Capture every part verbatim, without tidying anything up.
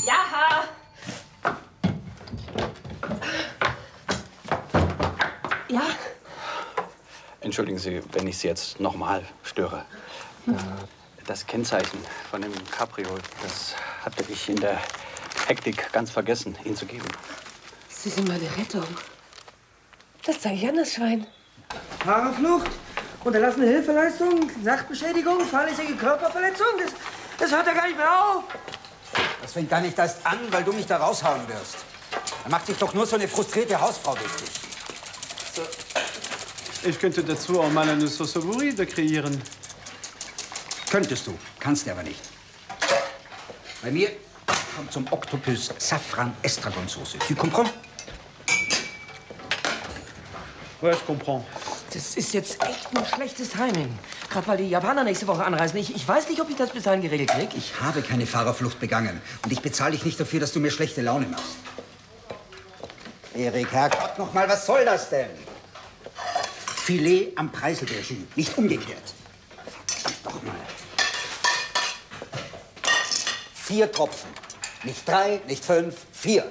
Ja. Ja? Entschuldigen Sie, wenn ich Sie jetzt nochmal störe. Hm. Das Kennzeichen von dem Cabrio, das hatte ich in der Hektik ganz vergessen, Ihnen zu geben. Sie sind meine Rettung. Das zeige ich an das Schwein. Fahrerflucht, unterlassene Hilfeleistung, Sachbeschädigung, fahrlässige Körperverletzung. Das, das hört ja gar nicht mehr auf. Das fängt gar nicht erst an, weil du mich da raushauen wirst. Da macht sich doch nur so eine frustrierte Hausfrau wichtig. So. Ich könnte dazu auch mal eine Sauce Burride kreieren. Könntest du, kannst du aber nicht. Bei mir kommt zum Oktopus Safran-Estragon-Soße. Tu comprends? Ouais, je comprends. Das ist jetzt echt ein schlechtes Timing. Gerade weil die Japaner nächste Woche anreisen. Ich, ich weiß nicht, ob ich das bis dahin geregelt kriege. Ich habe keine Fahrerflucht begangen. Und ich bezahle dich nicht dafür, dass du mir schlechte Laune machst. Erik, Herrgott, noch mal, was soll das denn? Filet am Preiselbeerjus, nicht umgekehrt. Verdammt noch mal. Vier Tropfen. Nicht drei, nicht fünf, vier.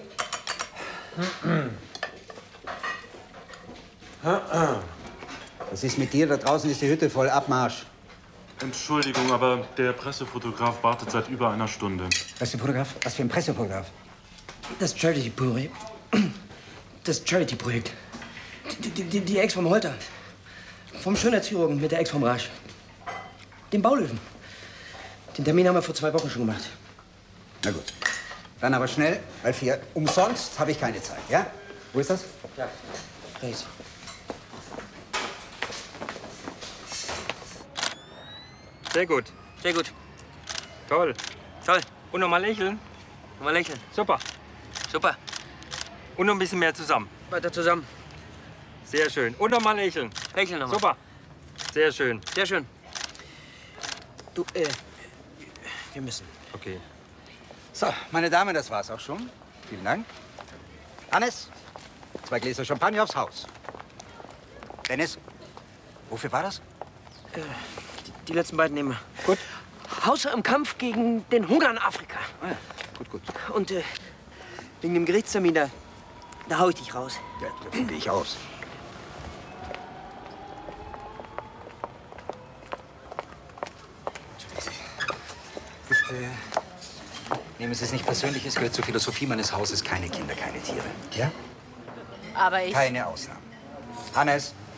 Was ist mit dir? Da draußen ist die Hütte voll. Abmarsch. Entschuldigung, aber der Pressefotograf wartet seit über einer Stunde. Pressefotograf? Was für ein Pressefotograf? Das Charity-Projekt. Das Charity-Projekt. Die, die, die, die Ex vom Holter. Vom Schönheitschirurgen mit der Ex vom Rasch. Den Baulöwen. Den Termin haben wir vor zwei Wochen schon gemacht. Na gut. Dann aber schnell, weil für umsonst habe ich keine Zeit, ja? Wo ist das? Ja, rechts. Sehr gut. Sehr gut. Toll. Toll. Und noch mal lächeln. Mal lächeln. Super. Super. Und noch ein bisschen mehr zusammen. Weiter zusammen. Sehr schön. Und noch mal lächeln. Lächeln noch mal. Super. Sehr schön. Sehr schön. Du, äh, wir müssen. Okay. So, meine Damen, das war's auch schon. Vielen Dank. Hannes, zwei Gläser Champagner aufs Haus. Dennis, wofür war das? Äh, die, die letzten beiden nehmen wir. Gut. Außer im Kampf gegen den Hunger in Afrika. Ah, ja. Gut, gut. Und äh, wegen dem Gerichtstermin, da, da hau ich dich raus. Ja, davon gehe ich aus. Bitte. Nehmen Sie es nicht persönlich, es gehört zur Philosophie meines Hauses. Keine Kinder, keine Tiere. Ja? Aber ich... Keine Ausnahmen. Hannes,